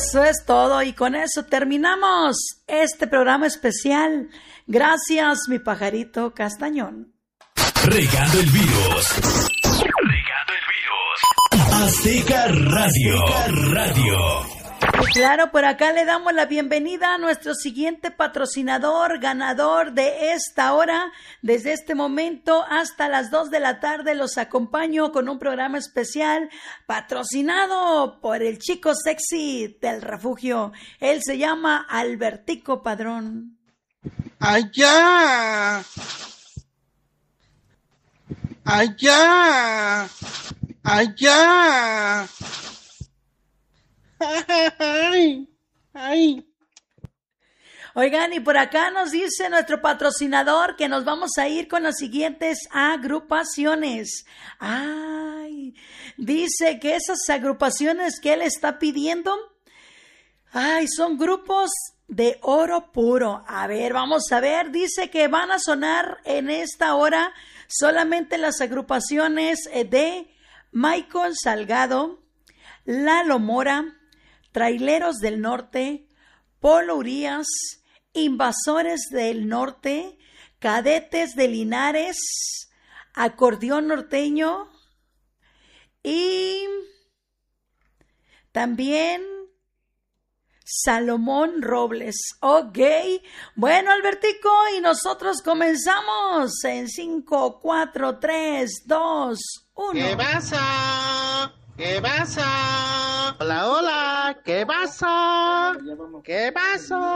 Eso es todo y con eso terminamos este programa especial. Gracias, mi pajarito Castañón. Regando el virus. Regando el virus. Azteca Radio. Azteca Radio. Y claro, por acá le damos la bienvenida a nuestro siguiente patrocinador, ganador de esta hora. Desde este momento hasta las 2 de la tarde los acompaño con un programa especial patrocinado por el chico sexy del refugio. Él se llama Albertico Padrón. ¡Allá! ¡Allá! ¡Allá! ¡Ay! ¡Ay! Oigan, y por acá nos dice nuestro patrocinador que nos vamos a ir con las siguientes agrupaciones. ¡Ay! Dice que esas agrupaciones que él está pidiendo, ¡ay! Son grupos de oro puro. A ver, vamos a ver. Dice que van a sonar en esta hora solamente las agrupaciones de Michael Salgado, Lalo Mora, Traileros del Norte, Polo Urias, Invasores del Norte, Cadetes de Linares, Acordeón Norteño y también Salomón Robles. Ok, bueno, Albertico, y nosotros comenzamos en 5, 4, 3, 2, 1. ¿Qué pasa? ¿Qué pasa? Hola, hola, ¿qué pasa? ¿Qué pasa?